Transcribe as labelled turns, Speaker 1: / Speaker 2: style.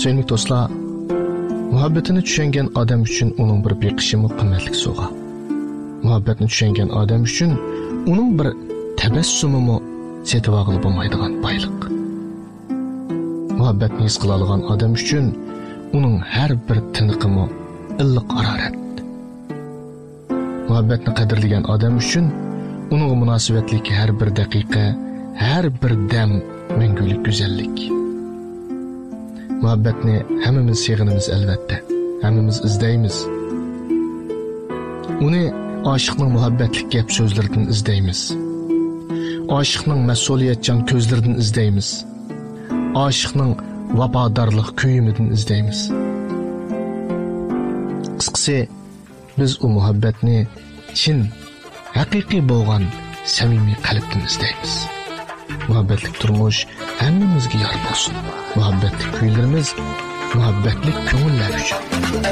Speaker 1: Sevimli dostlar, muhabbetini düşengen adam üçün onun bir beqişimi qimmatli sovg'a. Muhabbetini düşengen adam üçün onun bir tabassumumu setib olib bo'lmaydigan boyliq. Muhabbetni his qila olgan adam üçün onun har bir tiniqimi illiq harorat. Muhabbetni qadrlagan adam üçün onun munosabatlik har bir daqiqa, har bir dam mangulik go'zallik. Muhabbetni hammamiz sevg'inimiz albatta, hammamiz izlaymiz. Uni aşıqning muhabbetlik gap so'zlaridan izlaymiz. Aşıqning mas'uliyatchan ko'zlaridan izlaymiz. Aşıqning vafodorlik kuyimidan izlaymiz. Qisqasi, biz u muhabbetni chin, haqiqiy bo'lgan samimiy qalbdan izlaymiz. Muhabbetlik turmuş hammamizga yor bo'lsin. Muhabbetlik kuylarimiz muhabbetlik ko'ngillar uchun.